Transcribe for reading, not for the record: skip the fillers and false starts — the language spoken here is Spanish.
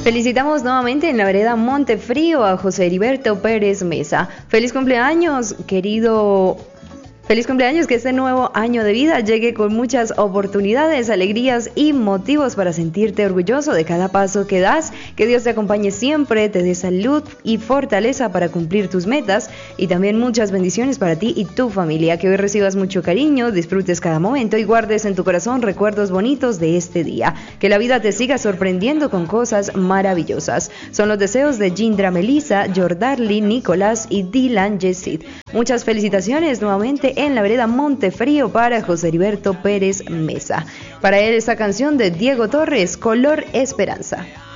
Felicitamos nuevamente en la vereda Montefrío a José Heriberto Pérez Mesa. Feliz cumpleaños, querido. Feliz cumpleaños, que este nuevo año de vida llegue con muchas oportunidades, alegrías y motivos para sentirte orgulloso de cada paso que das. Que Dios te acompañe siempre, te dé salud y fortaleza para cumplir tus metas y también muchas bendiciones para ti y tu familia. Que hoy recibas mucho cariño, disfrutes cada momento y guardes en tu corazón recuerdos bonitos de este día. Que la vida te siga sorprendiendo con cosas maravillosas. Son los deseos de Gindra Melissa, Jordarly, Nicolás y Dylan Yesid. Muchas felicitaciones nuevamente en la vereda Montefrío para José Heriberto Pérez Mesa. Para él esta canción de Diego Torres, Color Esperanza.